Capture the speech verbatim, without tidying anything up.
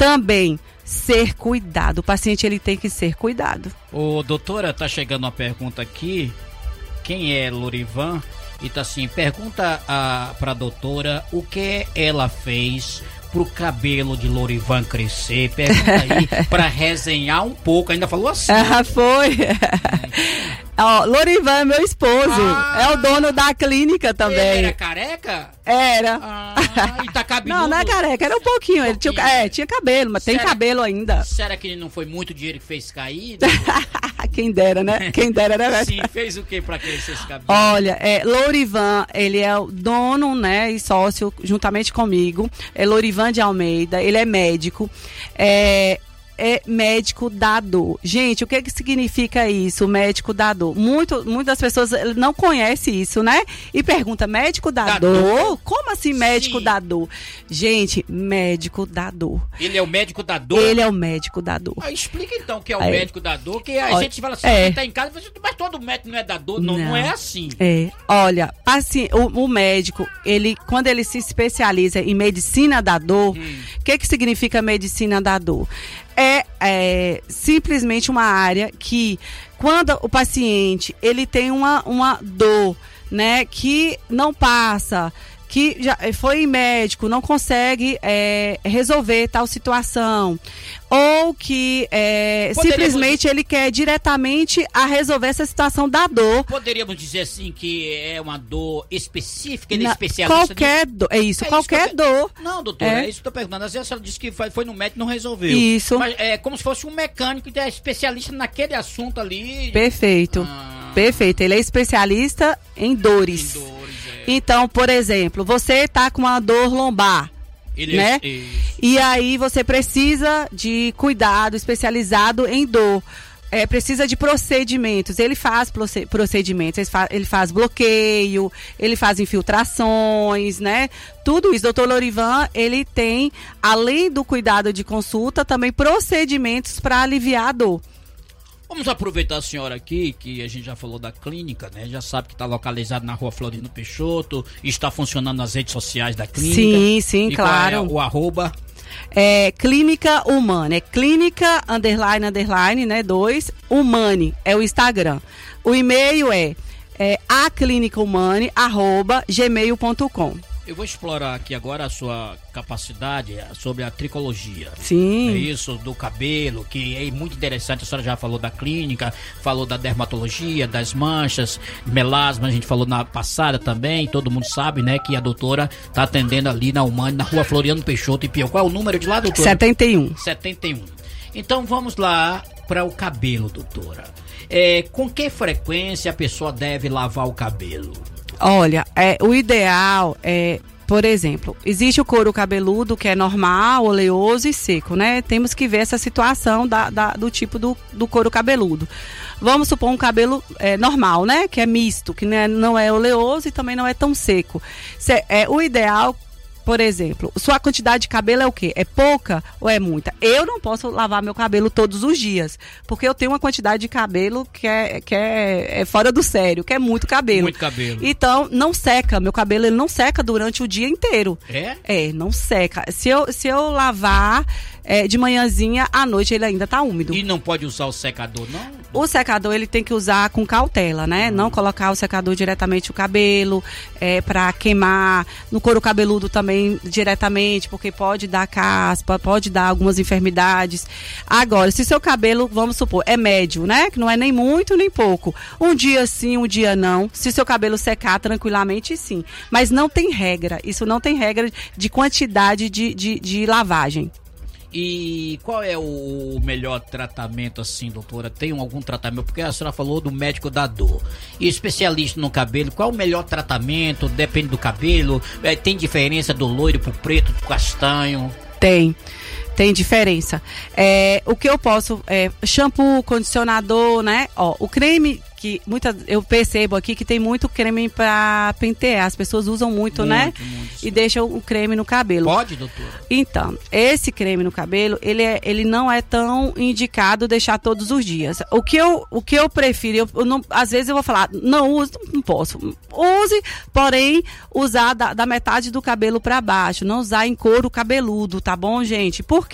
também ser cuidado. O paciente ele tem que ser cuidado. Ô, doutora, tá chegando uma pergunta aqui. Quem é Lorivan? E tá assim, pergunta a, pra doutora o que ela fez pro cabelo de Lorivan crescer. Pergunta aí pra resenhar um pouco. Ainda falou assim. Ah, foi. Ó, Lorivan é meu esposo. Ah, é o dono da clínica também. Ele era careca? Era. Ah, e tá cabeludo. Não, não é careca, era um pouquinho. Um pouquinho. Ele tinha, é, tinha cabelo, mas será, tem cabelo ainda. Será que ele não foi muito dinheiro que fez cair? Quem dera, né? Quem dera, né? Sim, fez o que pra crescer esse cabelo? Olha, é, Lorivan, ele é o dono, né, e sócio, juntamente comigo. É Lorivan de Almeida, ele é médico. É... é médico dador. Gente, o que que significa isso, médico dador? Muito, muitas pessoas não conhecem isso, né? E pergunta, médico dador? dador? Como assim médico Sim. dador? Gente, médico dador. Ele é o médico dador? Ele é o médico dador. Ah, explica então o que é o é. médico dador, que a Olha, gente fala assim, é. tá em casa, mas todo médico não é dador, não, não, não é assim. É, olha, assim, o, o médico, ele, quando ele se especializa em medicina da dor, o hum. que que significa medicina da dor? É, é simplesmente uma área que, quando o paciente ele tem uma, uma dor, né, que não passa, que já foi em médico, não consegue é, resolver tal situação, ou que é, simplesmente ele quer diretamente a resolver essa situação da dor. Poderíamos dizer assim que é uma dor específica, ele é Na, especialista? Qualquer dor, é isso, é qualquer isso dor. Não, doutora, é. é isso que eu tô perguntando. Às vezes a senhora disse que foi no médico e não resolveu. Isso. Mas é como se fosse um mecânico que é especialista naquele assunto ali. Perfeito, ah. perfeito. Ele é especialista em dores. Em dores. Então, por exemplo, você tá com uma dor lombar, Ele né? É... E aí você precisa de cuidado especializado em dor. É, precisa de procedimentos. Ele faz procedimentos, ele faz, ele faz bloqueio, ele faz infiltrações, né? Tudo isso. doutor Lorivan, ele tem, além do cuidado de consulta, também procedimentos para aliviar a dor. Vamos aproveitar a senhora aqui, que a gente já falou da clínica, né? Já sabe que está localizado na rua Floriano Peixoto, está funcionando nas redes sociais da clínica. Sim, sim, e claro. Qual é o arroba? É Clínica Humane, é clínica, underline, underline, né? Dois, Humane, é o Instagram. O e-mail é, é aclínicahumane, arroba, gmail ponto com. Eu vou explorar aqui agora a sua capacidade sobre a tricologia. Sim. É isso, do cabelo, que é muito interessante. A senhora já falou da clínica, falou da dermatologia, das manchas, melasma, a gente falou na passada também. Todo mundo sabe, né, que a doutora está atendendo ali na Humane, na rua Floriano Peixoto e Piau. Qual é o número de lá, doutora? setenta e um. setenta e um. Então vamos lá para o cabelo, doutora. É, com que frequência a pessoa deve lavar o cabelo? Olha, é, o ideal é, por exemplo, existe o couro cabeludo que é normal, oleoso e seco, né? Temos que ver essa situação da, da, do tipo do, do couro cabeludo. Vamos supor um cabelo é, normal, né? Que é misto, que não é, não é oleoso e também não é tão seco. Cê, é, o ideal, por exemplo, sua quantidade de cabelo é o quê? É pouca ou é muita? Eu não posso lavar meu cabelo todos os dias, porque eu tenho uma quantidade de cabelo que é, que é, é fora do sério, que é muito cabelo. Muito cabelo. Então, não seca. Meu cabelo ele não seca durante o dia inteiro. É? É, não seca. Se eu, se eu lavar é, de manhãzinha, à noite ele ainda tá úmido. E não pode usar o secador, não? O secador ele tem que usar com cautela, né? Hum. Não colocar o secador diretamente no cabelo, é, para queimar. No couro cabeludo também diretamente, porque pode dar caspa, pode dar algumas enfermidades. Agora, se seu cabelo, vamos supor, é médio, né? Que não é nem muito nem pouco. Um dia sim, um dia não. Se seu cabelo secar tranquilamente, sim. Mas não tem regra. Isso não tem regra de quantidade de, de, de lavagem. E qual é o melhor tratamento, assim, doutora? Tem algum tratamento? Porque a senhora falou do médico da dor. E especialista no cabelo, qual é o melhor tratamento? Depende do cabelo? É, tem diferença do loiro pro preto, pro castanho? Tem. Tem diferença. É, o que eu posso... É, shampoo, condicionador, né? Ó, o creme... que muita, eu percebo aqui que tem muito creme para pentear. As pessoas usam muito, muito né? Muito, e deixam o creme no cabelo. Pode, doutora? Então, esse creme no cabelo, ele, é, ele não é tão indicado deixar todos os dias. O que eu, o que eu prefiro, eu, eu não, às vezes eu vou falar, não use, não posso. Use, porém, usar da, da metade do cabelo para baixo. Não usar em couro cabeludo, tá bom, gente? Por quê?